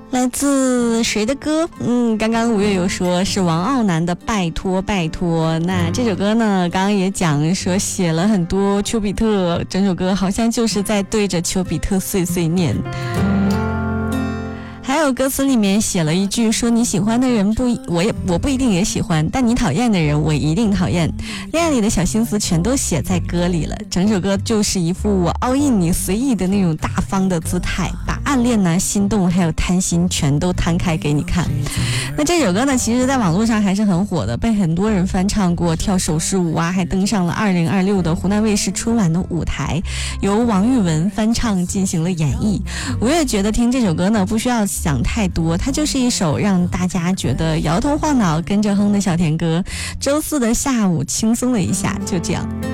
来自谁的歌？刚刚5月有说是王傲南的拜托拜托。那这首歌呢，刚刚也讲说写了很多丘比特，整首歌好像就是在对着丘比特碎碎念。还有歌词里面写了一句说你喜欢的人我不一定也喜欢，但你讨厌的人我一定讨厌。恋爱里的小心思全都写在歌里了，整首歌就是一副我 all in 你随意的那种大方的姿态，把暗恋啊、心动还有贪心全都摊开给你看。那这首歌呢，其实在网络上还是很火的，被很多人翻唱过，跳手势舞啊，还登上了2026的湖南卫视春晚的舞台，由王玉雯翻唱进行了演绎。我也觉得听这首歌呢，不需要想太多，它就是一首让大家觉得摇头晃脑跟着哼的小甜歌。周四的下午轻松了一下，就这样。